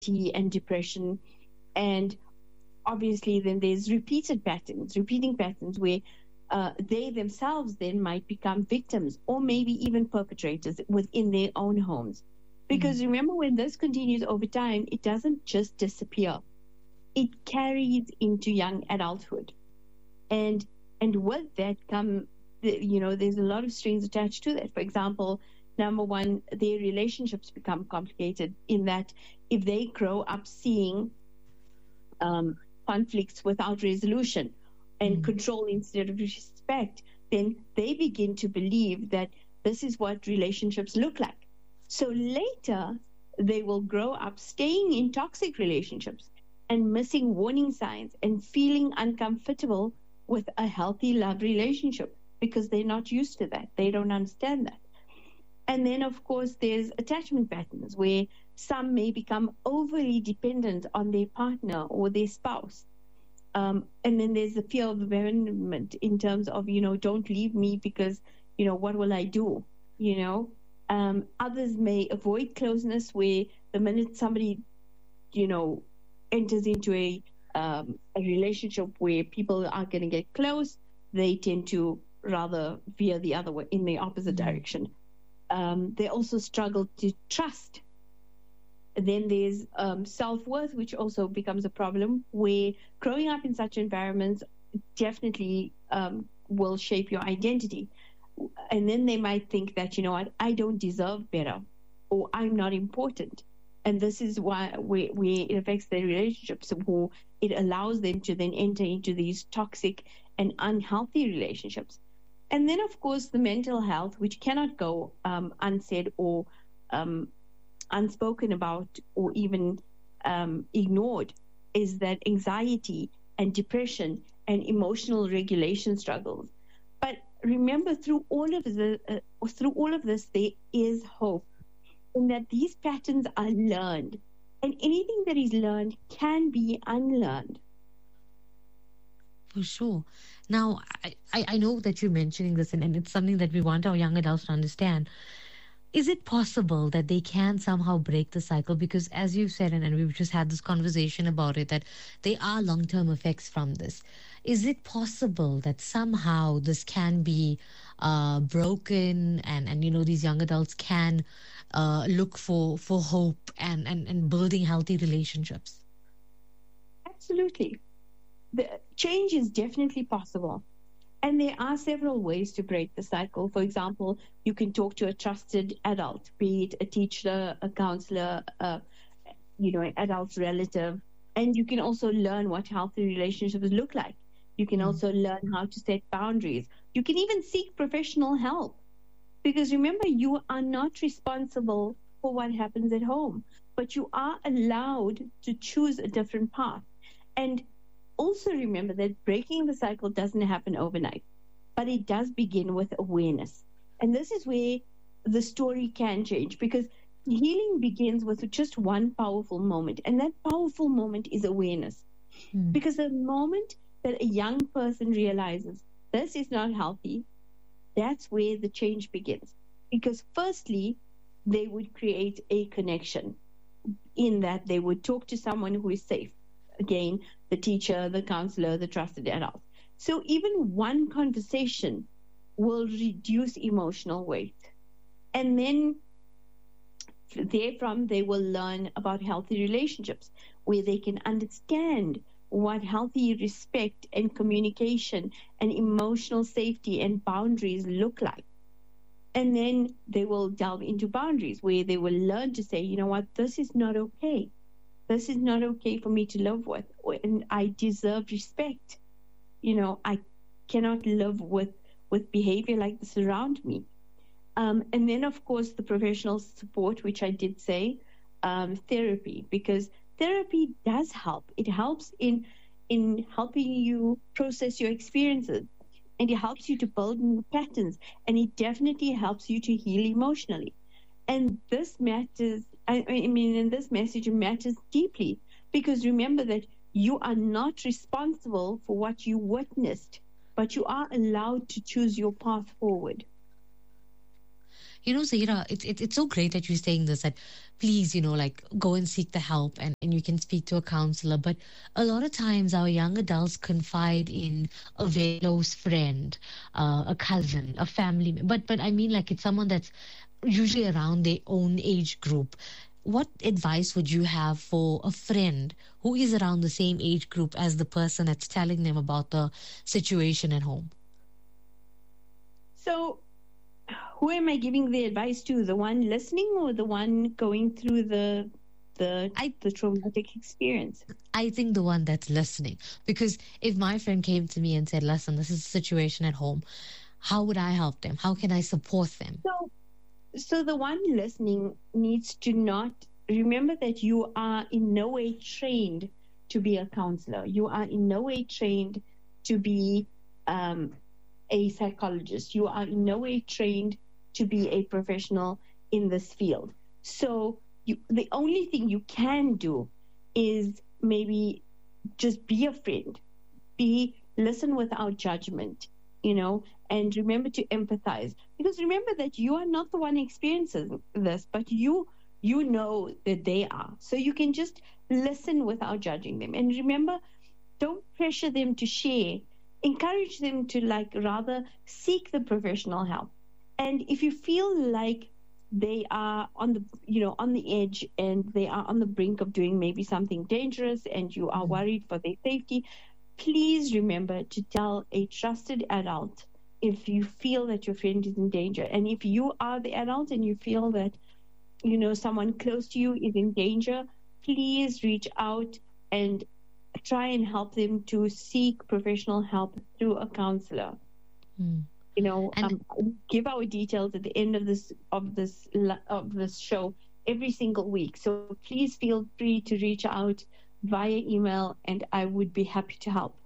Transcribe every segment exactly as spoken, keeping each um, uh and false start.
anxiety and depression. And obviously then there's repeated patterns, repeating patterns where uh, they themselves then might become victims or maybe even perpetrators within their own homes. Because mm. remember, when this continues over time, it doesn't just disappear. It carries into young adulthood. And and with that come, the, you know, there's a lot of strings attached to that. For example, number one, their relationships become complicated in that if they grow up seeing um, conflicts without resolution and mm. control instead of respect, then they begin to believe that this is what relationships look like. So later, they will grow up staying in toxic relationships and missing warning signs and feeling uncomfortable with a healthy love relationship because they're not used to that. They don't understand that. And then, of course, there's attachment patterns where some may become overly dependent on their partner or their spouse. Um, and then there's the fear of abandonment in terms of, you know, don't leave me because, you know, what will I do? You know, um, others may avoid closeness where the minute somebody, you know, enters into a um, a relationship where people are going to get close, they tend to rather veer the other way in the opposite mm-hmm. direction. Um, they also struggle to trust. Then there's um, self-worth, which also becomes a problem, where growing up in such environments definitely um, will shape your identity. And then they might think that, you know what, I don't deserve better, or I'm not important. And this is why where, where it affects their relationships, or it allows them to then enter into these toxic and unhealthy relationships. And then, of course, the mental health, which cannot go um, unsaid or um, unspoken about or even um, ignored, is that anxiety and depression and emotional regulation struggles. But remember, through all of the uh, through all of this, there is hope, in that these patterns are learned, and anything that is learned can be unlearned. For sure. Now, I, I, I know that you're mentioning this, and, and it's something that we want our young adults to understand. Is it possible that they can somehow break the cycle? Because as you've said, and, and we've just had this conversation about it, that there are long-term effects from this. Is it possible that somehow this can be uh, broken and, and, you know, these young adults can uh, look for, for hope and, and, and building healthy relationships? Absolutely. The change is definitely possible. And there are several ways to break the cycle. For example, you can talk to a trusted adult, be it a teacher, a counselor, uh, you know, an adult relative. And you can also learn what healthy relationships look like. You can mm. also learn how to set boundaries. You can even seek professional help. Because remember, you are not responsible for what happens at home, but you are allowed to choose a different path. And also remember that breaking the cycle doesn't happen overnight, but it does begin with awareness. And this is where the story can change, because healing begins with just one powerful moment. And that powerful moment is awareness. Hmm. Because the moment that a young person realizes this is not healthy, that's where the change begins. Because firstly, they would create a connection in that they would talk to someone who is safe. Again, the teacher, the counselor, the trusted adult. So even one conversation will reduce emotional weight. And then therefrom, they will learn about healthy relationships, where they can understand what healthy respect and communication and emotional safety and boundaries look like. And then they will delve into boundaries, where they will learn to say, you know what, this is not okay. This is not okay for me to live with, and I deserve respect. You know, I cannot live with, with behavior like this around me. Um, and then, of course, the professional support, which I did say, um, therapy, because therapy does help. It helps in in helping you process your experiences, and it helps you to build new patterns, and it definitely helps you to heal emotionally. And this matters. I, I mean, in this message, it matters deeply, because remember that you are not responsible for what you witnessed, but you are allowed to choose your path forward. You know, Zahira, it's, it's it's so great that you're saying this, that please, you know, like go and seek the help, and, and you can speak to a counselor. But a lot of times our young adults confide in a very close friend, uh, a cousin, a family. But but I mean, like it's someone that's usually around their own age group. What advice would you have for a friend who is around the same age group as the person that's telling them about the situation at home? So, who am I giving the advice to? The one listening or the one going through the the I the traumatic experience? I think the one that's listening. Because if my friend came to me and said, listen, this is a situation at home, how would I help them? How can I support them? So, so the one listening needs to not remember that you are in no way trained to be a counselor. You are in no way trained to be um, a psychologist. You are in no way trained to be a professional in this field. So you, the only thing you can do is maybe just be a friend, be listen without judgment, you know, and remember to empathize, because remember that you are not the one experiencing this, but you you know that they are. So you can just listen without judging them, and remember, don't pressure them to share. Encourage them to like rather seek the professional help. And if you feel like they are on the you know on the edge and they are on the brink of doing maybe something dangerous and you are worried for their safety, please remember to tell a trusted adult if you feel that your friend is in danger. And if you are the adult and you feel that you know someone close to you is in danger, please reach out and try and help them to seek professional help through a counselor. Mm. You know, And um, give our details at the end of this of this of this show every single week. So please feel free to reach out via email, and I would be happy to help.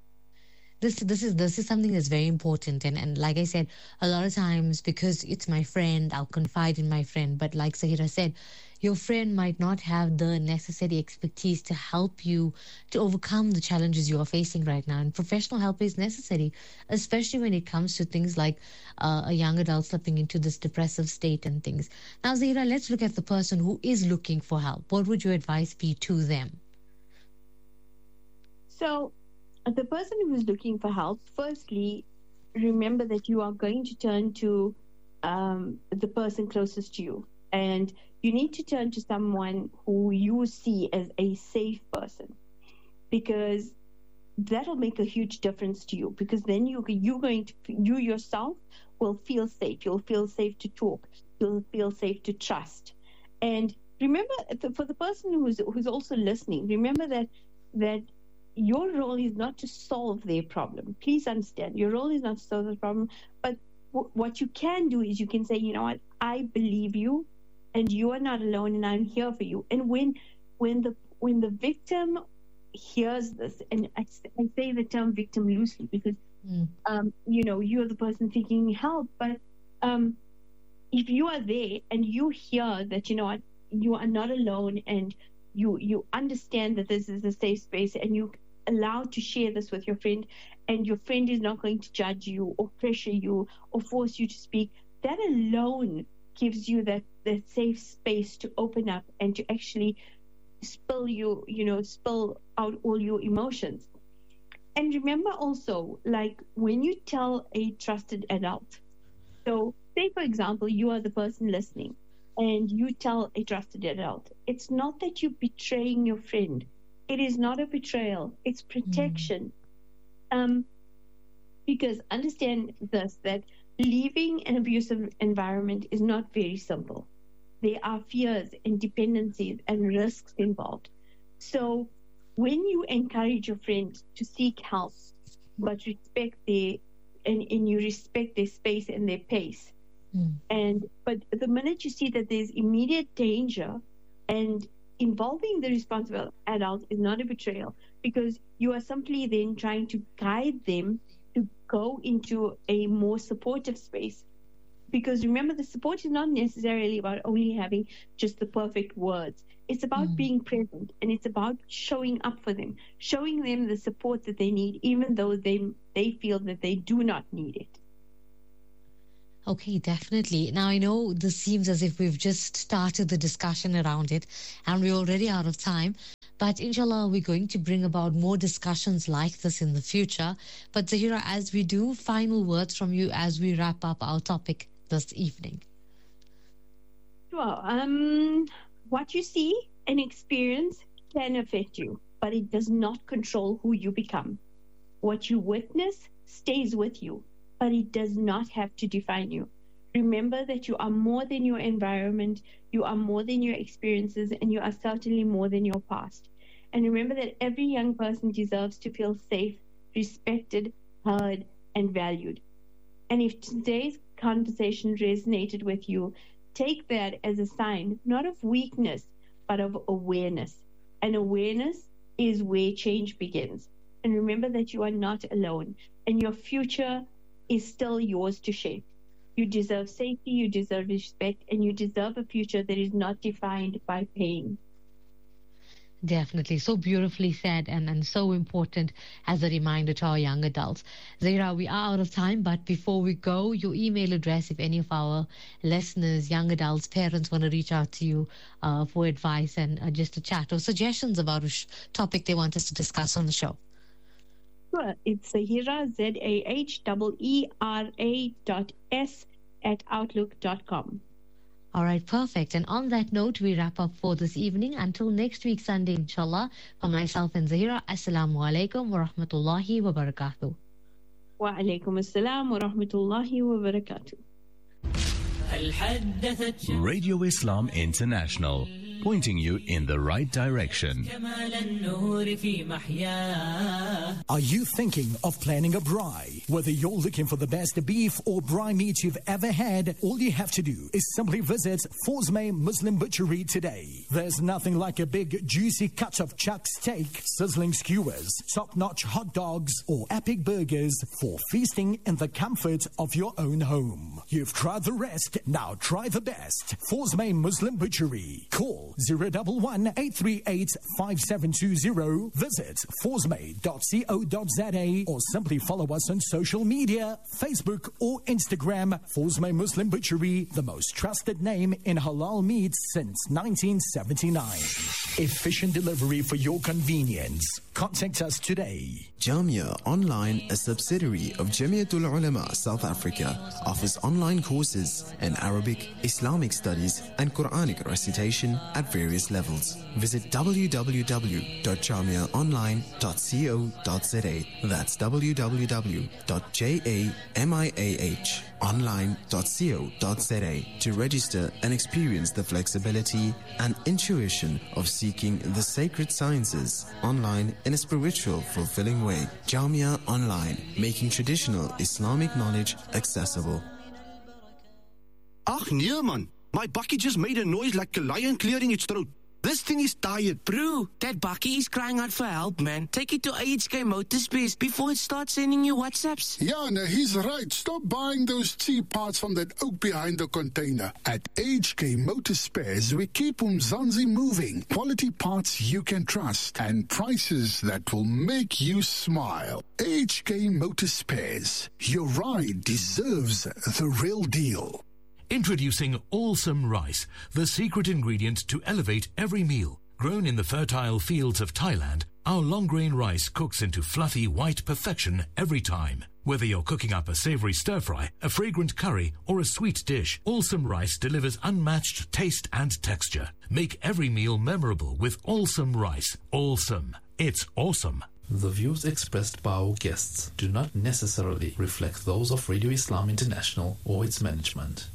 this this is this is something that's very important, and and like I said, a lot of times because it's my friend, I'll confide in my friend. But like Zahira said, your friend might not have the necessary expertise to help you to overcome the challenges you are facing right now, and professional help is necessary, especially when it comes to things like uh, a young adult slipping into this depressive state and things. Now, Zahira, let's look at the person who is looking for help. What would your advice be to them? So the person who is looking for help, firstly, remember that you are going to turn to um, the person closest to you. And you need to turn to someone who you see as a safe person, because that'll make a huge difference to you. Because then you, you're going to, you yourself will feel safe. You'll feel safe to talk. You'll feel safe to trust. And remember, for the person who's who's also listening, remember that that your role is not to solve their problem. Please understand, your role is not to solve the problem, but w- what you can do is you can say, you know what, I believe you, and you are not alone, and I'm here for you. And when when the when the victim hears this, and I, I say the term victim loosely because Mm. um, you know you're the person seeking help, but um, if you are there and you hear that, you know what, you are not alone, and you you understand that this is a safe space, and you allowed to share this with your friend, and your friend is not going to judge you or pressure you or force you to speak, that alone gives you that, that safe space to open up and to actually spill you, you know, spill out all your emotions. And remember also, like when you tell a trusted adult, so say for example, you are the person listening and you tell a trusted adult, it's not that you're betraying your friend. It is not a betrayal. It's protection. Mm. Um, because understand this, that leaving an abusive environment is not very simple. There are fears and dependencies and risks involved. So when you encourage your friend to seek help, but respect their, and, and you respect their space and their pace, mm. and but the minute you see that there's immediate danger, and involving the responsible adult is not a betrayal, because you are simply then trying to guide them to go into a more supportive space. Because remember, the support is not necessarily about only having just the perfect words. It's about mm. being present, and it's about showing up for them, showing them the support that they need, even though they they feel that they do not need it. Okay, definitely. Now, I know this seems as if we've just started the discussion around it and we're already out of time. But inshallah, we're going to bring about more discussions like this in the future. But Zahira, as we do, final words from you as we wrap up our topic this evening. Well, um, what you see and experience can affect you, but it does not control who you become. What you witness stays with you, but it does not have to define you. Remember that you are more than your environment, you are more than your experiences, and you are certainly more than your past. And remember that every young person deserves to feel safe, respected, heard, and valued. And if today's conversation resonated with you, take that as a sign, not of weakness, but of awareness. And awareness is where change begins. And remember that you are not alone, and your future is still yours to shape. You deserve safety, you deserve respect, and you deserve a future that is not defined by pain. Definitely. So beautifully said and, and so important as a reminder to our young adults. Zahira, we are out of time, but before we go, your email address, if any of our listeners, young adults, parents want to reach out to you uh, for advice and uh, just a chat or suggestions about a sh- topic they want us to discuss on the show. Sure. It's Zahira, Z A H E E R A dot S at outlook dot com. All right, perfect. And on that note, we wrap up for this evening. Until next week, Sunday, inshallah. For myself and Zahira, Assalamu alaikum wa rahmatullahi wa barakatuh. Wa alaikum assalam wa rahmatullahi wa barakatuh. Radio Islam International, pointing you in the right direction. Are you thinking of planning a braai? Whether you're looking for the best beef or braai meat you've ever had, all you have to do is simply visit Forsmay Muslim Butchery today. There's nothing like a big juicy cut of chuck steak, sizzling skewers, top-notch hot dogs, or epic burgers for feasting in the comfort of your own home. You've tried the rest, now try the best. Forsmay Muslim Butchery. Call zero one one, eight three eight, five seven two zero. Visit forsmay dot co dot za or simply follow us on social media, Facebook or Instagram. Forsmay Muslim Butchery, the most trusted name in halal meat since nineteen seventy-nine. Efficient delivery for your convenience. Contact us today. Jamia Online, a subsidiary of Jamiatul Ulama South Africa, offers online courses in Arabic, Islamic studies, and Quranic recitation at various levels. Visit w w w dot jamia online dot co dot za. That's w w w dot jamia online dot co dot za to register and experience the flexibility and intuition of seeking the sacred sciences online in a spiritual, fulfilling way. Jamia Online, making traditional Islamic knowledge accessible. Ach nee man, my bakkie just made a noise like a lion clearing its throat. This thing is tired. Bro, that bakkie is crying out for help, man. Take it to A H K Motorspace before it starts sending you WhatsApps. Yeah, no, he's right. Stop buying those cheap parts from that oak behind the container. At A H K Motorspares, we keep Umzansi moving. Quality parts you can trust and prices that will make you smile. A H K Motorspares. Your ride deserves the real deal. Introducing Awesome Rice, the secret ingredient to elevate every meal. Grown in the fertile fields of Thailand, our long-grain rice cooks into fluffy white perfection every time. Whether you're cooking up a savory stir-fry, a fragrant curry, or a sweet dish, Awesome Rice delivers unmatched taste and texture. Make every meal memorable with Awesome Rice. Awesome. It's awesome. The views expressed by our guests do not necessarily reflect those of Radio Islam International or its management.